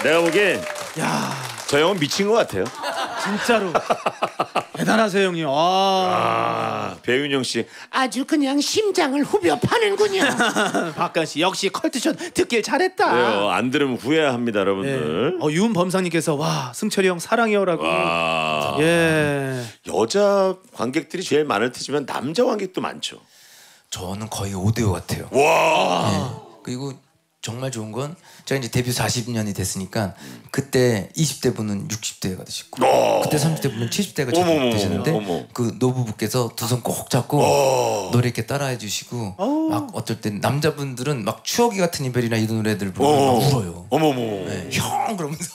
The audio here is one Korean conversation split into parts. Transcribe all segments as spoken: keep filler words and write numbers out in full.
내가 보기엔 야, 저 형은 미친 것 같아요. 진짜로 대단하세요 형님. 아, 아 배윤영 씨 아주 그냥 심장을 후벼 파는군요. 박가은 씨 역시 컬투션 듣길 잘했다. 그래요. 안 들으면 후회합니다, 여러분들. 네. 어, 윤범상님께서 와 승철이 형 사랑해요라고. 와. 예. 여자 관객들이 제일 많을 테지만 남자 관객도 많죠. 저는 거의 오 대 오 같아요. 와. 네. 그리고 정말 좋은 건 제가 이제 데뷔 사십 년이 됐으니까 그때 이십 대 분은 육십 대가 되셨고 오. 그때 삼십 대 분은 칠십 대가 어머머머. 되셨는데 어머. 그 노부부께서 두 손 꼭 잡고 오. 노래 이렇게 따라해 주시고 오. 막 어떨 땐 남자분들은 막 추억이 같은 이별이나 이런 노래들 부르면 막 울어요. 어머머. 네. 형 그러면서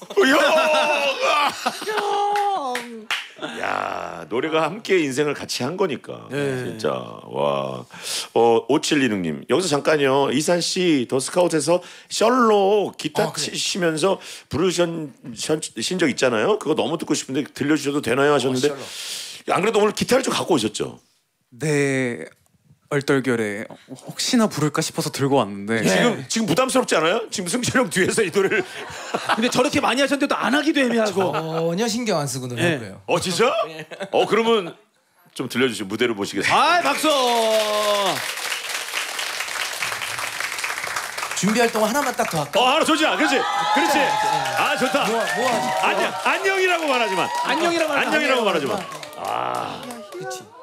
형. 야 노래가 함께 인생을 같이 한 거니까 네. 진짜 와. 어 오칠이육님 여기서 잠깐요. 이산 씨 더 스카웃에서 셜로 기타 어, 그래. 치시면서 부르신 적 있잖아요. 그거 너무 듣고 싶은데 들려주셔도 되나요 하셨는데 어, 안 그래도 오늘 기타를 좀 갖고 오셨죠? 네, 얼떨결에 혹시나 부를까 싶어서 들고 왔는데 지금 지금 부담스럽지 않아요? 지금 승철 형 뒤에서 이 노래를 근데 저렇게 많이 하셨는데도 안 하기도 애매하고. 전혀 신경 안 쓰고 노래할 네. 거예요. 어 진짜? 어 그러면 좀 들려주시고 무대를 보시겠어요? 아 박수. 준비할 동안 하나만 딱 더 할까? 어 하나 좋지, 그렇지, 그렇지. 아 좋다. 뭐, 뭐 하지? 안녕, 안녕이라고 말하지만. 안녕이라고 말하지 마. 안녕이라고 말하지만. 아. 그렇지.